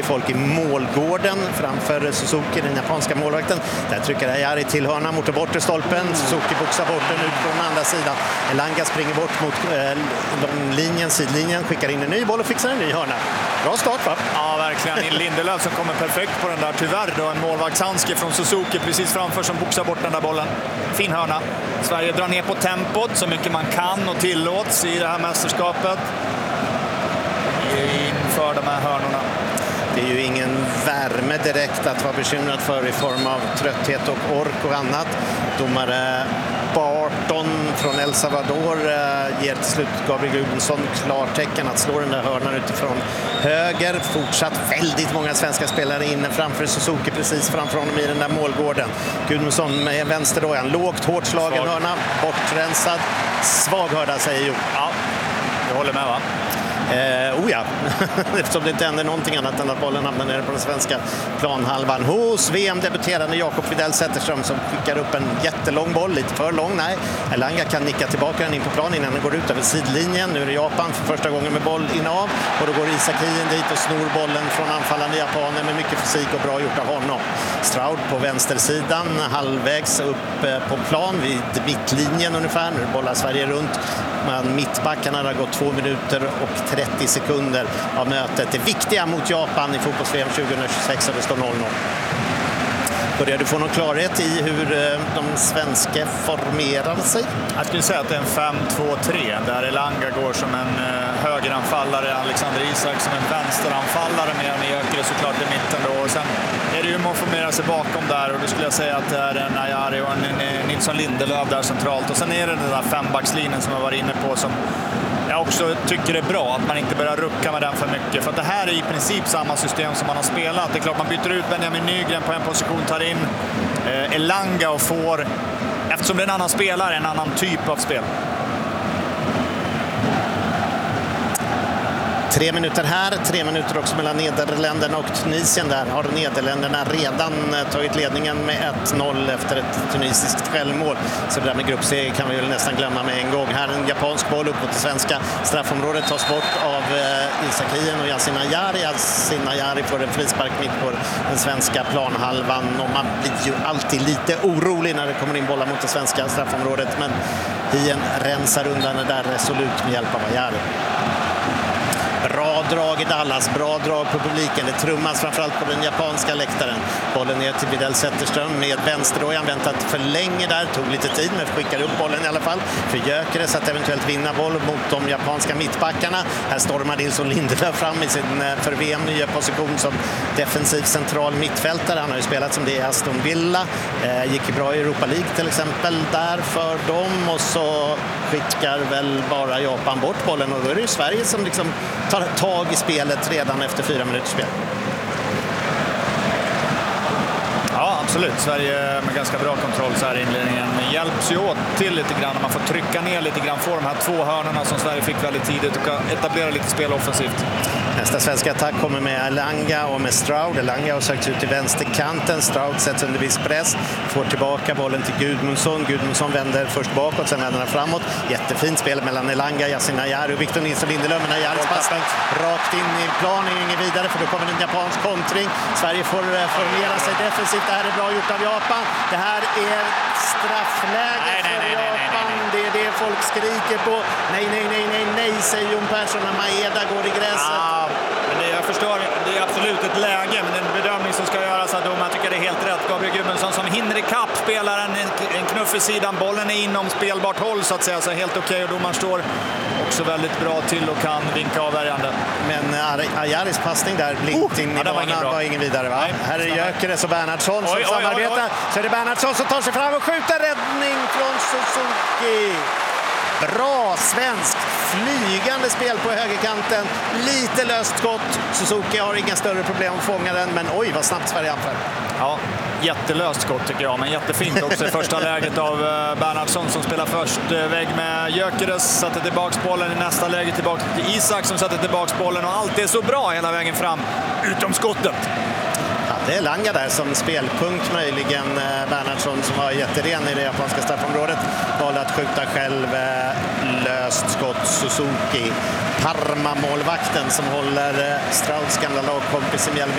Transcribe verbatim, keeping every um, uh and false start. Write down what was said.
folk i målgården framför Suzuki, den japanska målvakten. Där trycker Ayari till hörna mot bortre stolpen. Suzuki boxar bort den ut från andra sidan. Elanga springer bort mot eh, långlinjen, sidlinjen, skickar in en ny boll och fixar en ny hörna. Bra start, va? Ja, verkligen. Lindelöf som kommer perfekt på den där. Tyvärr då en målvaktshandske från Suzuki precis framför som boxar bort den där bollen. Fin hörna. Sverige drar ner på tempot så mycket man kan och tillåts i det här mästerskapet inför de här hörnorna. Det är ju ingen värme direkt att vara bekymrad för i form av trötthet och ork och annat. Domare Barton från El Salvador eh, ger till slut Gabriel Gudmundsson klartecken att slå den där hörnan utifrån höger. Fortsatt väldigt många svenska spelare inne framför Suzuki, precis framför honom i den där målgården. Gudmundsson med vänster då, en lågt, hårt slagen Svag. hörna, bortrensad, svag hörda säger Jo. Ja, jag håller med, va? Eh, oh ja, eftersom det inte händer någonting annat än att bollen hamnar nere på den svenska planhalvan. Hos V M-debuterande Jakob Widell Zetterström som skickar upp en jättelång boll, lite för lång. Nej, Elanga kan nicka tillbaka den in på plan innan den går ut över sidlinjen. Nu är det Japan för första gången med boll inav och då går Isak Hien dit och snor bollen från anfallande japaner med mycket fysik och bra gjort av honom. Stroud på vänstersidan, halvvägs upp på plan vid mittlinjen ungefär. Nu bollar Sverige runt. Men mittbackarna har gått två minuter och trettio sekunder av mötet. Det viktiga mot Japan i fotbolls-V M tjugohundratjugosex och det står noll noll. Börjar du få någon klarhet i hur de svenska formerar sig? Jag skulle säga att det är en fem två tre där Elanga går som en högeranfallare, Alexander Isak som en vänsteranfallare med en Jökere såklart i mitten då. Och sen är det ju man formerar sig bakom där och då skulle jag säga att det är en Ayari och en Nilsson Lindelöf där centralt. Och sen är det den där fembackslinjen som jag var inne på som jag också tycker det är bra att man inte börjar rucka med den för mycket. För att det här är i princip samma system som man har spelat. Det är klart man byter ut Benjamin Nygren på en position, tar in eh, Elanga och får, eftersom det är en annan spelare, en annan typ av spel. Tre minuter här, tre minuter också mellan Nederländerna och Tunisien. Där har Nederländerna redan tagit ledningen med ett noll efter ett tunisiskt självmål. Så det där med gruppseger kan vi väl nästan glömma med en gång. Här en japansk boll upp mot det svenska straffområdet tas bort av eh, Isak Hien och Yasin Ayari. Yasin Ayari får en frispark mitt på den svenska planhalvan. Och man blir ju alltid lite orolig när det kommer in bollar mot det svenska straffområdet. Men Hien rensar undan det där resolut med hjälp av Ayari. Bra drag i Dallas, bra drag på publiken. Det trummas framförallt på den japanska läktaren. Bollen ner till Widell Zetterström med vänster och han väntat för länge där. Tog lite tid men skickar upp bollen i alla fall. För Jökeres att eventuellt vinna boll mot de japanska mittbackarna. Här stormar Nilsson Lindelöf fram i sin för V M nya position som defensiv central mittfältare. Han har ju spelat som det i Aston Villa. Eh, gick ju bra i Europa League till exempel där för dem. Och så skickar väl bara Japan bort bollen och då är det ju Sverige som liksom tar tag i spelet redan efter fyra minuters spel. Ja, absolut. Sverige med ganska bra kontroll så här i inledningen hjälps ju åt till lite grann. Man får trycka ner lite grann, få de här två hörnorna som Sverige fick väldigt tidigt och etablera lite spel offensivt. Nästa svenska attack kommer med Elanga och med Stroud. Elanga har sökt ut i vänsterkanten. Stroud sätts under viss press. Får tillbaka bollen till Gudmundsson. Gudmundsson vänder först bakåt, sen vänder han framåt. Jättefint spel mellan Elanga, Yasin Ayari och Victor Nilsson Lindelöf. Men Ayaris passning rakt in i plan är ingen vidare för då kommer en japansk kontring. Sverige får formera sig defensivt. Det här är bra gjort av Japan. Det här är straffläge nej, nej, nej, för Japan. Nej, nej, nej. Det är det folk skriker på. Nej, nej, nej, nej, nej, säger Jon Persson när Maeda går i gräset. Ah, men det, jag förstår, det är absolut ett läge, men en bedömning som ska göras av domaren tycker det är helt rätt. Gabriel Gudmundsson som hinner i kapp spelaren, en, en knuff i sidan, bollen är inom spelbart håll så att säga, så helt okej okay, och domaren står också väldigt bra till och kan vinka avvärjande. Men Ayaris passning där blinkt in oh, i banan var, var ingen vidare, va? Nej, här är Jökeres och Bernhardsson som oj, samarbetar. Oj, oj, oj. Så är det Bernhardsson som tar sig fram och skjuter, räddning från Suzuki. Bra svensk flygande spel på högerkanten. Lite löst skott. Suzuki har inga större problem att fånga den. Men oj, vad snabbt Sverige anför. Ja, jättelöst skott tycker jag. Men jättefint också i första läget av Bernhardsson som spelar först vägg med Jökeres. Satte tillbaks bollen i nästa läge tillbaka till Isak som satte tillbaks bollen. Och allt är så bra hela vägen fram. Utom skottet. Det är Elanga där som spelpunkt möjligen. Bernhardsson som var jätteren i det japanska straffområdet valde att skjuta själv. Löst skott Suzuki. Parma-målvakten som håller Strauds gamla lagkompis i Mjällby